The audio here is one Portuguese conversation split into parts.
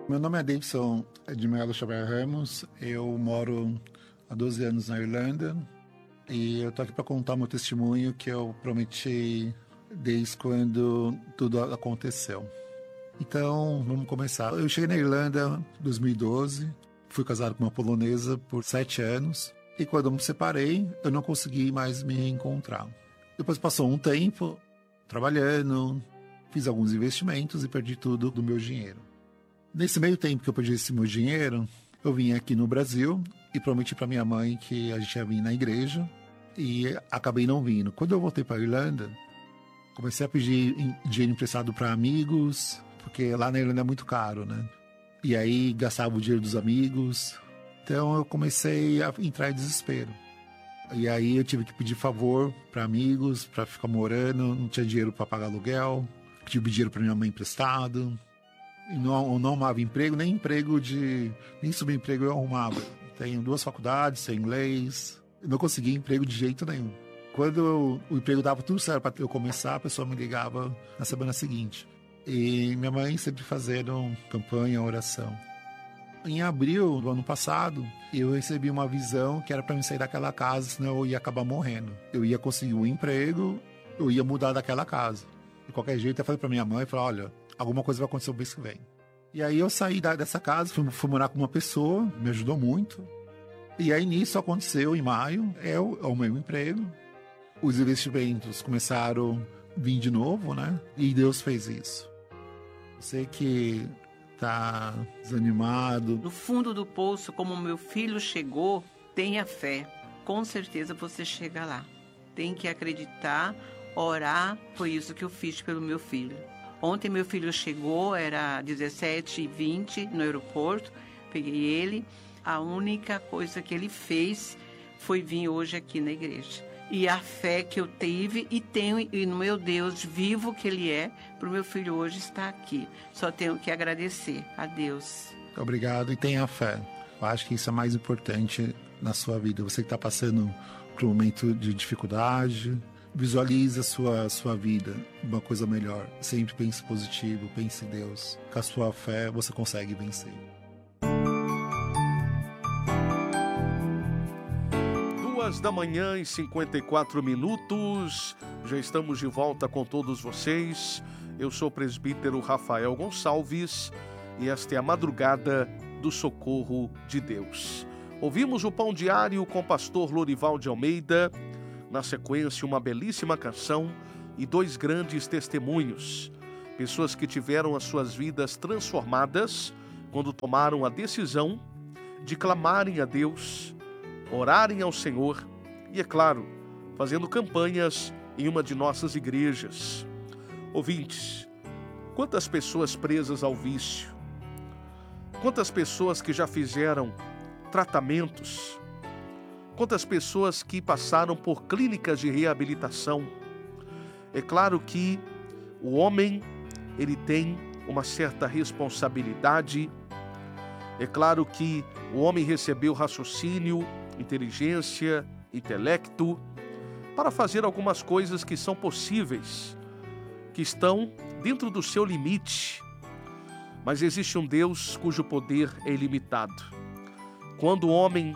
Meu nome é Davidson de Melo Xavier Ramos, eu moro há 12 anos na Irlanda e eu tô aqui para contar meu testemunho que eu prometi desde quando tudo aconteceu. Então, vamos começar. Eu cheguei na Irlanda em 2012, fui casado com uma polonesa por 7 anos e quando eu me separei, eu não consegui mais me reencontrar. Depois passou um tempo trabalhando, fiz alguns investimentos e perdi tudo do meu dinheiro. Nesse meio tempo que eu perdi esse meu dinheiro, eu vim aqui no Brasil e prometi para minha mãe que a gente ia vir na igreja e acabei não vindo. Quando eu voltei para a Irlanda, comecei a pedir dinheiro emprestado para amigos, porque lá na Irlanda é muito caro, né? E aí gastava o dinheiro dos amigos. Então eu comecei a entrar em desespero. E aí eu tive que pedir favor para amigos, para ficar morando, não tinha dinheiro para pagar aluguel, tive dinheiro para minha mãe emprestado. Eu não arrumava emprego, nem subemprego eu arrumava. Tenho 2 faculdades, sei inglês, eu não conseguia emprego de jeito nenhum. Quando o emprego dava tudo certo para eu começar, a pessoa me ligava na semana seguinte. E minha mãe sempre fazendo campanha, oração. Em abril do ano passado, eu recebi uma visão que era para me sair daquela casa, senão eu ia acabar morrendo. Eu ia conseguir um emprego, eu ia mudar daquela casa. De qualquer jeito, eu falei para minha mãe, olha, alguma coisa vai acontecer o mês que vem. E aí eu saí dessa casa, fui morar com uma pessoa, me ajudou muito. E aí nisso aconteceu em maio, eu arrumei um emprego. Os investimentos começaram a vir de novo, né? E Deus fez isso. Sei que tá desanimado. No fundo do poço, como meu filho chegou, tenha fé. Com certeza você chega lá. Tem que acreditar, orar. Foi isso que eu fiz pelo meu filho. Ontem meu filho chegou, era 17h20 no aeroporto, peguei ele. A única coisa que ele fez foi vir hoje aqui na igreja. E a fé que eu tive e tenho e no meu Deus vivo que Ele é, para o meu filho hoje estar aqui. Só tenho que agradecer a Deus. Obrigado e tenha fé. Eu acho que isso é mais importante na sua vida. Você que está passando por um momento de dificuldade, visualize a sua vida, uma coisa melhor. Sempre pense positivo, pense em Deus. Com a sua fé, você consegue vencer. 2h54. Já estamos de volta com todos vocês. Eu sou o presbítero Rafael Gonçalves e esta é a madrugada do socorro de Deus. Ouvimos o Pão Diário com o pastor Lorival de Almeida. Na sequência, uma belíssima canção e 2 grandes testemunhos. Pessoas que tiveram as suas vidas transformadas quando tomaram a decisão de clamarem a Deus, orarem ao Senhor e, é claro, fazendo campanhas em uma de nossas igrejas. Ouvintes, quantas pessoas presas ao vício, quantas pessoas que já fizeram tratamentos, quantas pessoas que passaram por clínicas de reabilitação. É claro que o homem, ele tem uma certa responsabilidade. É claro que o homem recebeu raciocínio, inteligência, intelecto, para fazer algumas coisas que são possíveis, que estão dentro do seu limite. Mas existe um Deus cujo poder é ilimitado. Quando o homem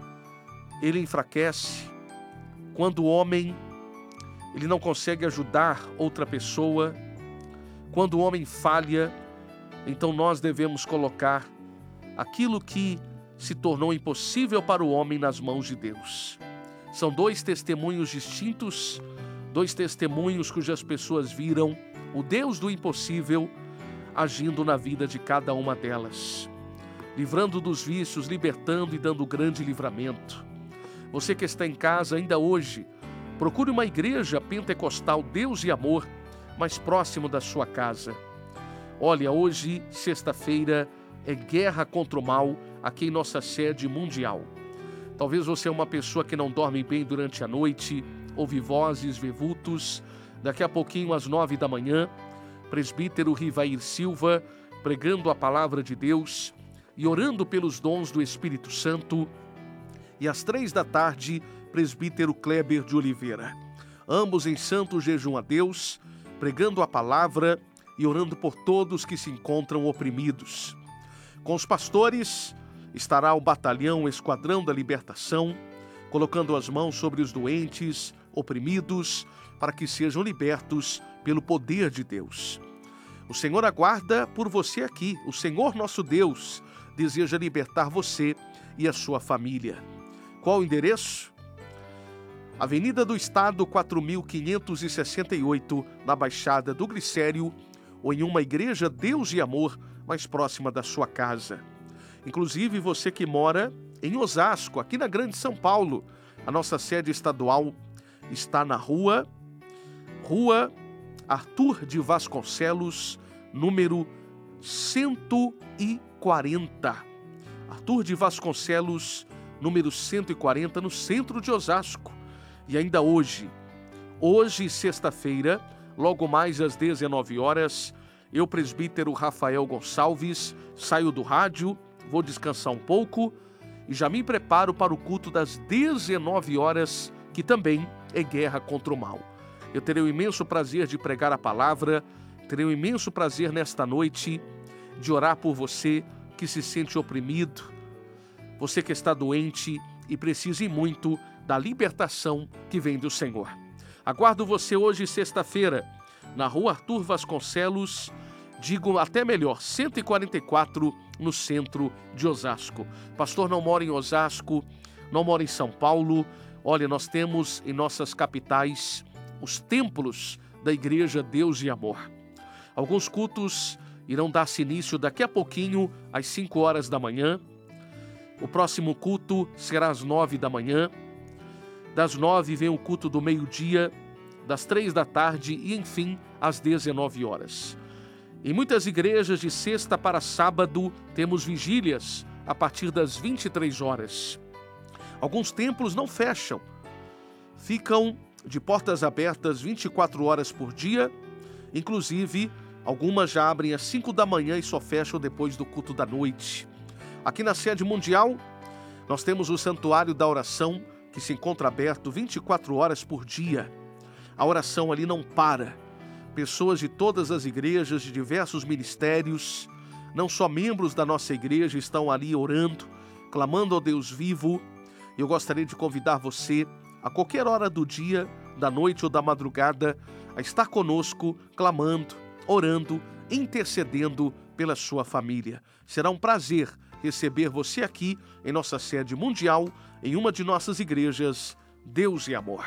ele enfraquece, quando o homem ele não consegue ajudar outra pessoa, quando o homem falha, então nós devemos colocar aquilo que se tornou impossível para o homem nas mãos de Deus. São 2 testemunhos distintos, 2 testemunhos cujas pessoas viram o Deus do impossível agindo na vida de cada uma delas, livrando dos vícios, libertando e dando grande livramento. Você que está em casa ainda hoje, procure uma igreja pentecostal Deus e Amor mais próximo da sua casa. Olha, hoje, sexta-feira, é guerra contra o mal aqui em nossa sede mundial. Talvez você é uma pessoa que não dorme bem durante a noite, ouve vozes, vê vultos. Daqui a pouquinho, às 9h, presbítero Rivair Silva, pregando a palavra de Deus e orando pelos dons do Espírito Santo. E às 15h, presbítero Kleber de Oliveira. Ambos em santo jejum a Deus, pregando a palavra e orando por todos que se encontram oprimidos. Com os pastores estará o batalhão Esquadrão da Libertação, colocando as mãos sobre os doentes, oprimidos, para que sejam libertos pelo poder de Deus. O Senhor aguarda por você aqui. O Senhor nosso Deus deseja libertar você e a sua família. Qual o endereço? Avenida do Estado, 4568, na Baixada do Glicério, ou em uma igreja Deus e Amor mais próxima da sua casa. Inclusive você que mora em Osasco, aqui na Grande São Paulo, a nossa sede estadual está na Rua Arthur de Vasconcelos, número 140. Arthur de Vasconcelos, número 140, no centro de Osasco. E ainda hoje, sexta-feira, logo mais às 19 horas, eu, presbítero Rafael Gonçalves, saio do rádio, vou descansar um pouco e já me preparo para o culto das 19 horas, que também é guerra contra o mal. Eu terei o imenso prazer de pregar a palavra, terei o imenso prazer nesta noite de orar por você que se sente oprimido, você que está doente e precisa muito da libertação que vem do Senhor. Aguardo você hoje, sexta-feira, na Rua Arthur Vasconcelos, digo até melhor, 144, no centro de Osasco. Pastor não mora em Osasco, não mora em São Paulo. Olha, nós temos em nossas capitais os templos da Igreja Deus e Amor. Alguns cultos irão dar-se início daqui a pouquinho, às 5 horas da manhã. O próximo culto será às 9 da manhã. Das 9 vem o culto do meio-dia, das 3 da tarde e, enfim, às 19 horas. Em muitas igrejas, de sexta para sábado, temos vigílias a partir das 23 horas. Alguns templos não fecham, ficam de portas abertas 24 horas por dia, inclusive algumas já abrem às 5 da manhã e só fecham depois do culto da noite. Aqui na sede mundial, nós temos o Santuário da Oração, que se encontra aberto 24 horas por dia. A oração ali não para. Pessoas de todas as igrejas, de diversos ministérios, não só membros da nossa igreja, estão ali orando, clamando ao Deus vivo. Eu gostaria de convidar você, a qualquer hora do dia, da noite ou da madrugada, a estar conosco, clamando, orando, intercedendo pela sua família. Será um prazer receber você aqui em nossa sede mundial, em uma de nossas igrejas, Deus e Amor.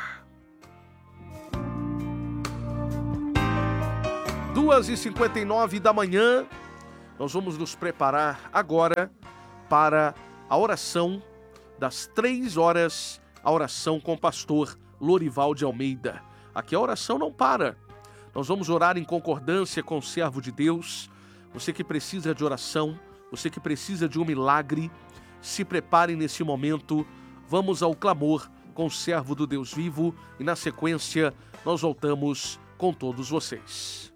2h59 da manhã, nós vamos nos preparar agora para a oração das 3 horas, a oração com o pastor Lorival de Almeida. Aqui a oração não para. Nós vamos orar em concordância com o servo de Deus. Você que precisa de oração, você que precisa de um milagre, se prepare nesse momento. Vamos ao clamor com o servo do Deus vivo e, na sequência, nós voltamos com todos vocês.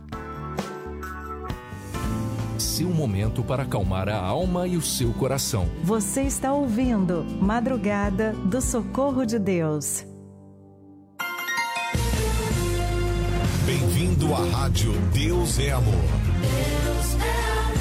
Seu momento para acalmar a alma e o seu coração. Você está ouvindo Madrugada do Socorro de Deus. Bem-vindo à Rádio Deus é Amor. Deus é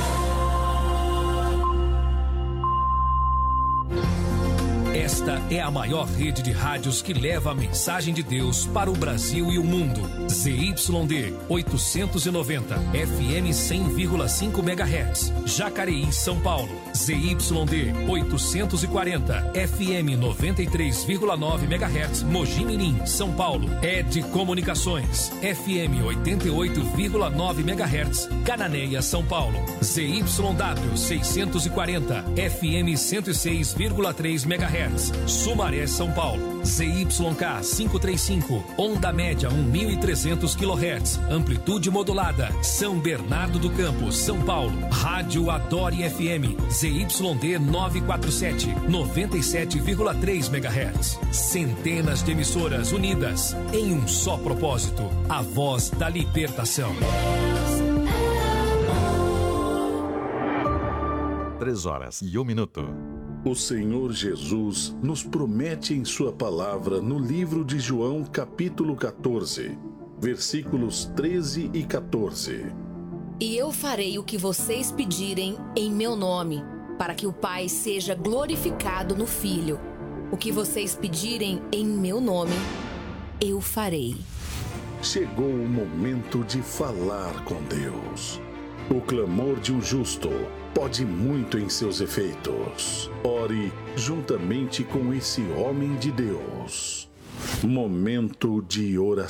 Esta é a maior rede de rádios que leva a mensagem de Deus para o Brasil e o mundo. ZYD 890, FM 100,5 MHz, Jacareí, São Paulo. ZYD 840, FM 93,9 MHz, Mogi Mirim, São Paulo. ED Comunicações, FM 88,9 MHz, Cananéia, São Paulo. ZYW 640, FM 106,3 MHz, Sumaré, São Paulo. ZYK 535, onda média 1.300 kHz, amplitude modulada, São Bernardo do Campo, São Paulo. Rádio Adore FM, ZYD 947, 97,3 MHz. Centenas de emissoras unidas em um só propósito, a voz da libertação. 3h01. O Senhor Jesus nos promete em sua palavra no livro de João, capítulo 14, versículos 13 e 14. E eu farei o que vocês pedirem em meu nome, para que o Pai seja glorificado no Filho. O que vocês pedirem em meu nome, eu farei. Chegou o momento de falar com Deus. O clamor de um justo pode muito em seus efeitos. Ore juntamente com esse homem de Deus. Momento de oração.